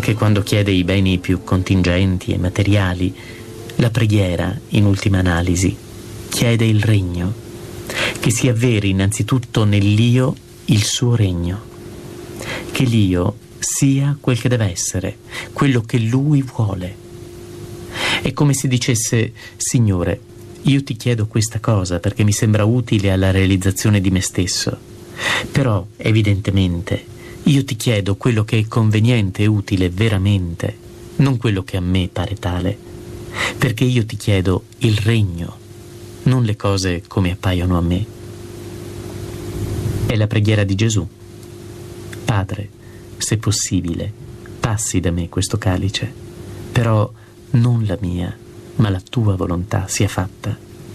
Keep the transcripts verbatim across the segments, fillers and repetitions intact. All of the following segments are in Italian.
che quando chiede i beni più contingenti e materiali, la preghiera, in ultima analisi, chiede il regno, che si avveri innanzitutto nell'io il suo regno, che l'io sia quel che deve essere, quello che lui vuole. È come se dicesse: Signore, io ti chiedo questa cosa perché mi sembra utile alla realizzazione di me stesso, però evidentemente io ti chiedo quello che è conveniente e utile veramente, non quello che a me pare tale, perché io ti chiedo il regno, non le cose come appaiono a me. È la preghiera di Gesù. Padre, se possibile, passi da me questo calice, però non la mia, ma la tua volontà sia fatta.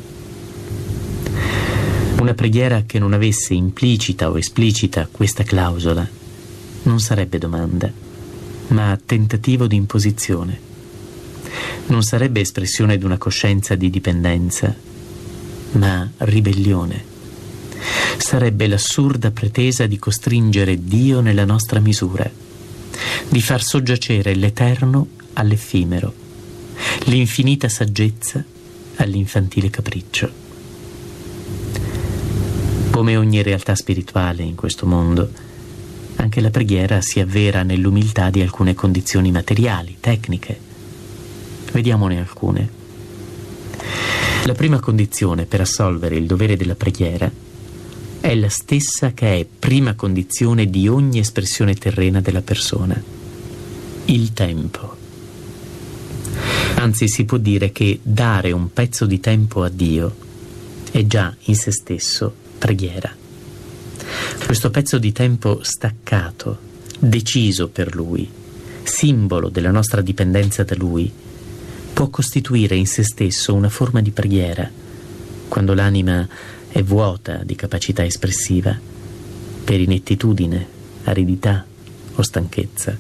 Una preghiera che non avesse implicita o esplicita questa clausola non sarebbe domanda, ma tentativo di imposizione. Non sarebbe espressione di una coscienza di dipendenza, ma ribellione. Sarebbe l'assurda pretesa di costringere Dio nella nostra misura, di far soggiacere l'eterno all'effimero, l'infinita saggezza all'infantile capriccio. Come ogni realtà spirituale in questo mondo, anche la preghiera si avvera nell'umiltà di alcune condizioni materiali, tecniche. Vediamone alcune. La prima condizione per assolvere il dovere della preghiera è la stessa che è prima condizione di ogni espressione terrena della persona: il tempo. Anzi, si può dire che dare un pezzo di tempo a Dio è già in se stesso preghiera. Questo pezzo di tempo staccato, deciso per Lui, simbolo della nostra dipendenza da Lui, può costituire in se stesso una forma di preghiera, quando l'anima è vuota di capacità espressiva, per inettitudine, aridità o stanchezza.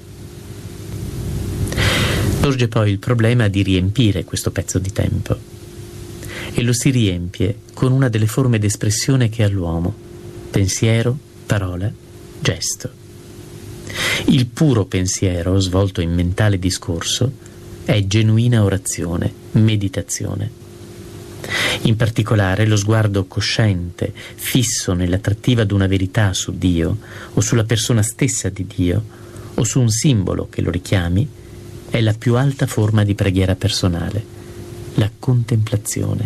Sorge poi il problema di riempire questo pezzo di tempo, e lo si riempie con una delle forme d'espressione che ha l'uomo: pensiero, parola, gesto. Il puro pensiero, svolto in mentale discorso, è genuina orazione, meditazione. In particolare lo sguardo cosciente, fisso nell'attrattiva d'una verità su Dio, o sulla persona stessa di Dio, o su un simbolo che lo richiami, è la più alta forma di preghiera personale, la contemplazione.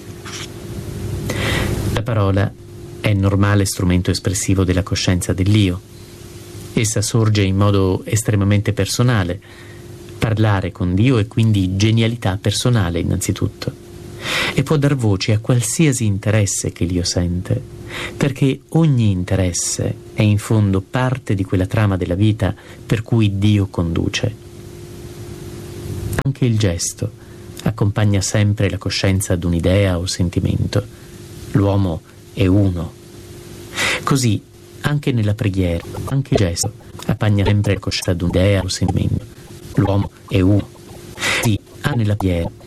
La parola è normale strumento espressivo della coscienza dell'io. Essa sorge in modo estremamente personale. Parlare con Dio è quindi genialità personale innanzitutto, e può dar voce a qualsiasi interesse che l'io sente, perché ogni interesse è in fondo parte di quella trama della vita per cui Dio conduce. Anche il gesto accompagna sempre la coscienza ad un'idea o sentimento. L'uomo è uno. Così anche nella preghiera, anche il gesto accompagna sempre la coscienza ad un'idea o sentimento. L'uomo è uno. Sì, anche nella preghiera